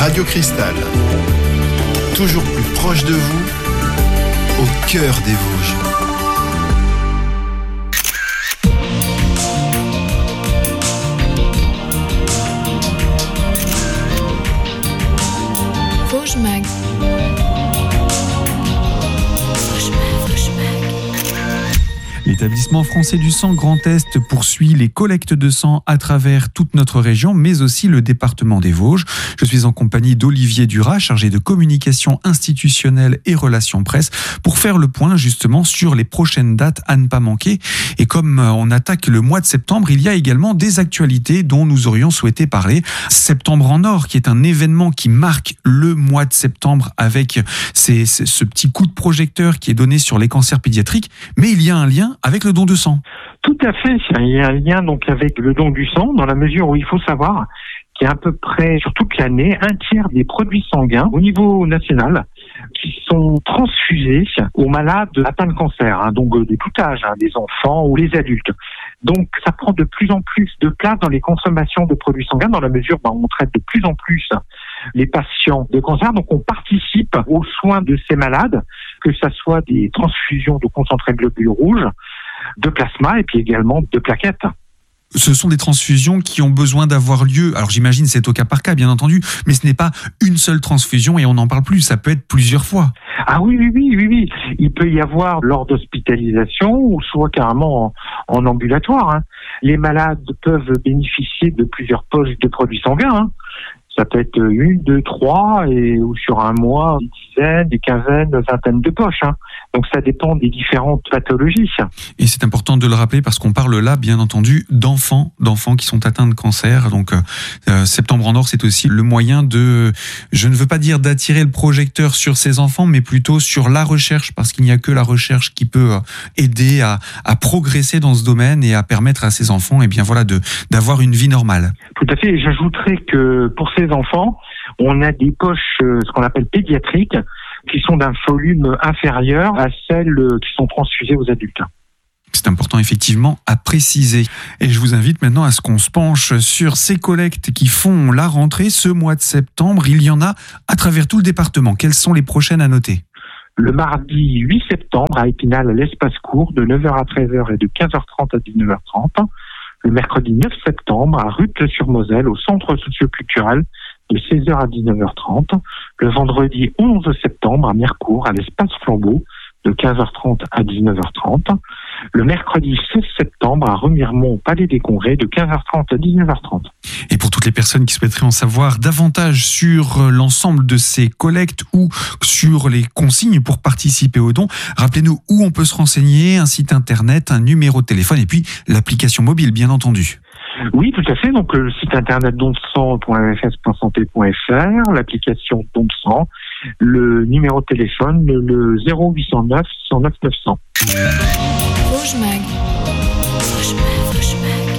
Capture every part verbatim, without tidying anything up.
Radio Cristal, toujours plus proche de vous, au cœur des Vosges. Vosges Mag. L'établissement français du sang Grand Est poursuit les collectes de sang à travers toute notre région, mais aussi le département des Vosges. Je suis en compagnie d'Olivier Duras, chargé de communication institutionnelle et relations presse, pour faire le point justement sur les prochaines dates à ne pas manquer. Et comme on attaque le mois de septembre, il y a également des actualités dont nous aurions souhaité parler. Septembre en Or, qui est un événement qui marque le mois de septembre avec ces, ces, ce petit coup de projecteur qui est donné sur les cancers pédiatriques, mais il y a un lien avec le don de sang. Tout à fait, il y a un lien donc avec le don du sang, dans la mesure où il faut savoir qu'il y a à peu près, sur toute l'année, un tiers des produits sanguins au niveau national qui sont transfusés aux malades atteints de cancer, hein, donc de tout âge, hein, des enfants ou les adultes. Donc ça prend de plus en plus de place dans les consommations de produits sanguins, dans la mesure où bah, on traite de plus en plus les patients de cancer, donc on participe aux soins de ces malades, que ça soit des transfusions de concentrés de globules rouges, de plasma et puis également de plaquettes. Ce sont des transfusions qui ont besoin d'avoir lieu. Alors j'imagine c'est au cas par cas, bien entendu, mais ce n'est pas une seule transfusion et on n'en parle plus. Ça peut être plusieurs fois. Ah oui, oui, oui, oui, oui. Il peut y avoir lors d'hospitalisation ou soit carrément en, en ambulatoire. Hein. Les malades peuvent bénéficier de plusieurs poches de produits sanguins. Hein. Ça peut être une, deux, trois, et ou sur un mois, des dizaines, des quinzaines, des vingtaines de poches. Hein. Donc ça dépend des différentes pathologies. Et c'est important de le rappeler parce qu'on parle là, bien entendu, d'enfants, d'enfants qui sont atteints de cancer. Donc euh, Septembre en Or, c'est aussi le moyen de, je ne veux pas dire d'attirer le projecteur sur ces enfants, mais plutôt sur la recherche, parce qu'il n'y a que la recherche qui peut aider à, à progresser dans ce domaine et à permettre à ces enfants, eh bien voilà, de d'avoir une vie normale. Tout à fait. Et j'ajouterais que pour ces enfants, on a des poches, ce qu'on appelle pédiatriques, qui sont d'un volume inférieur à celles qui sont transfusées aux adultes. C'est important effectivement à préciser. Et je vous invite maintenant à ce qu'on se penche sur ces collectes qui font la rentrée ce mois de septembre. Il y en a à travers tout le département. Quelles sont les prochaines à noter ? Le mardi huit septembre à Épinal, à l'espace court, de neuf heures à treize heures et de quinze heures trente à dix-neuf heures trente. Le mercredi neuf septembre à Rutles-sur-Moselle, au centre socio-culturel, de seize heures à dix-neuf heures trente. Le vendredi onze septembre à Mirecourt, à l'espace Flambeau, de quinze heures trente à dix-neuf heures trente. Le mercredi seize septembre à Remiremont, au Palais des Congrès, de quinze heures trente à dix-neuf heures trente. Et pour toutes les personnes qui souhaiteraient en savoir davantage sur l'ensemble de ces collectes ou sur les consignes pour participer au don, rappelez-nous où on peut se renseigner, un site internet, un numéro de téléphone et puis l'application mobile, bien entendu. Oui, tout à fait. Donc le site internet don de sang point f s point santé point f r, l'application don de sang, le numéro de téléphone, le zéro huit cent neuf cent neuf neuf cents. Vosges Mag. Vosges Mag, Vosges Mag.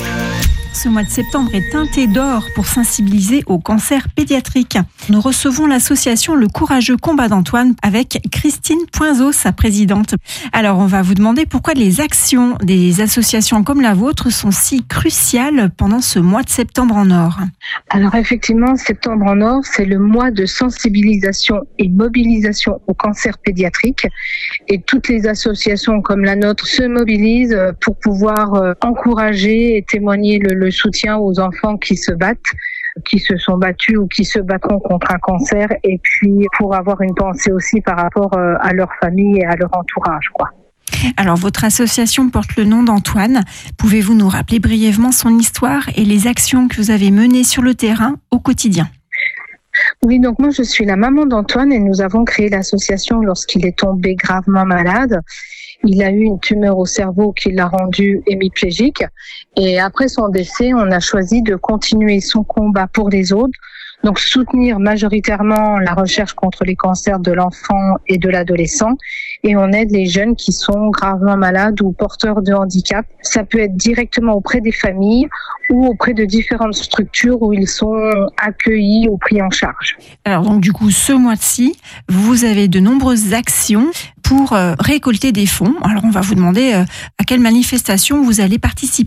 Ce mois de septembre est teinté d'or pour sensibiliser au cancer pédiatrique. Nous recevons l'association Le Courageux Combat d'Antoine avec Christine Poinzeau, sa présidente. Alors, on va vous demander pourquoi les actions des associations comme la vôtre sont si cruciales pendant ce mois de septembre en or. Alors, effectivement, septembre en or, c'est le mois de sensibilisation et mobilisation au cancer pédiatrique. Et toutes les associations comme la nôtre se mobilisent pour pouvoir encourager et témoigner le, le soutien aux enfants qui se battent, qui se sont battus ou qui se battront contre un cancer, et puis pour avoir une pensée aussi par rapport à leur famille et à leur entourage, quoi. Alors, votre association porte le nom d'Antoine. Pouvez-vous nous rappeler brièvement son histoire et les actions que vous avez menées sur le terrain au quotidien ? Oui, donc moi je suis la maman d'Antoine et nous avons créé l'association lorsqu'il est tombé gravement malade. Il a eu une tumeur au cerveau qui l'a rendu hémiplégique, et après son décès, on a choisi de continuer son combat pour les autres, donc soutenir majoritairement la recherche contre les cancers de l'enfant et de l'adolescent, et on aide les jeunes qui sont gravement malades ou porteurs de handicap. Ça peut être directement auprès des familles ou auprès de différentes structures où ils sont accueillis ou pris en charge. Alors donc du coup, ce mois-ci, vous avez de nombreuses actions pour euh, récolter des fonds. Alors on va vous demander euh, à quelle manifestation vous allez participer.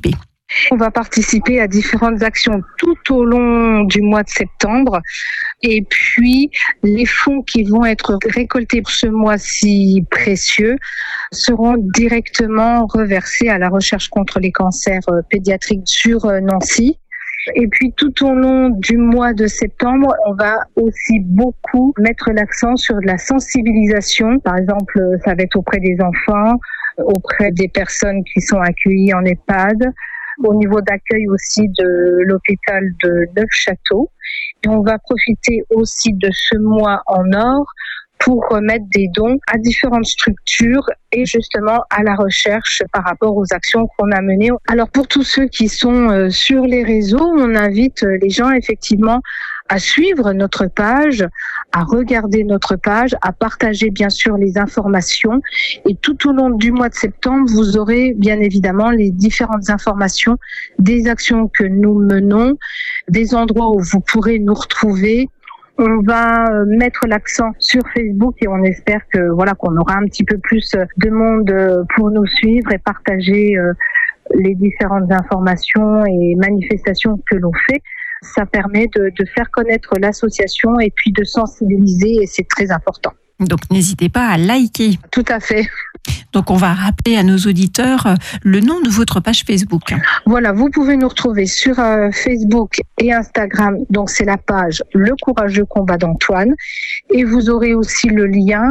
On va participer à différentes actions tout au long du mois de septembre. Et puis, les fonds qui vont être récoltés pour ce mois-ci précieux seront directement reversés à la recherche contre les cancers pédiatriques sur Nancy. Et puis tout au long du mois de septembre, on va aussi beaucoup mettre l'accent sur de la sensibilisation. Par exemple, ça va être auprès des enfants, auprès des personnes qui sont accueillies en EHPAD, au niveau d'accueil aussi de l'hôpital de Neufchâteau. Et on va profiter aussi de ce mois en or pour remettre des dons à différentes structures et justement à la recherche par rapport aux actions qu'on a menées. Alors pour tous ceux qui sont sur les réseaux, on invite les gens effectivement à suivre notre page, à regarder notre page, à partager bien sûr les informations. Et tout au long du mois de septembre, vous aurez bien évidemment les différentes informations des actions que nous menons, des endroits où vous pourrez nous retrouver. On va mettre l'accent sur Facebook et on espère que voilà qu'on aura un petit peu plus de monde pour nous suivre et partager les différentes informations et manifestations que l'on fait. Ça permet de, de faire connaître l'association et puis de sensibiliser et c'est très important. Donc n'hésitez pas à liker. Tout à fait. Donc on va rappeler à nos auditeurs le nom de votre page Facebook. Voilà, vous pouvez nous retrouver sur euh, Facebook et Instagram. Donc c'est la page Le Courageux Combat d'Antoine. Et vous aurez aussi le lien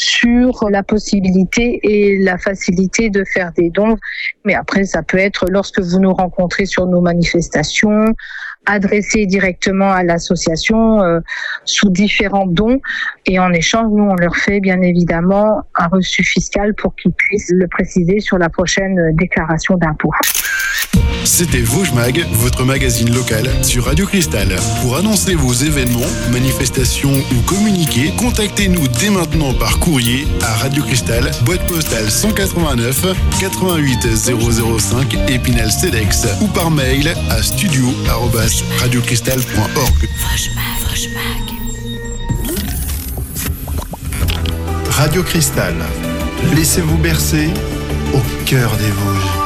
sur la possibilité et la facilité de faire des dons. Mais après, ça peut être lorsque vous nous rencontrez sur nos manifestations, adressé directement à l'association euh, sous différents dons. Et en échange, nous, on leur fait bien évidemment un reçu fiscal pour qu'ils puissent le préciser sur la prochaine déclaration d'impôt. C'était Vosges Mag, votre magazine local sur Radio Cristal. Pour annoncer vos événements, manifestations ou communiquer, contactez-nous dès maintenant par courrier à Radio Cristal, boîte postale cent quatre-vingt-neuf quatre-vingt-huit zéro zéro cinq Épinal Cedex ou par mail à studio arobase radiocristal point org. Radio Cristal. Laissez-vous bercer au cœur des Vosges.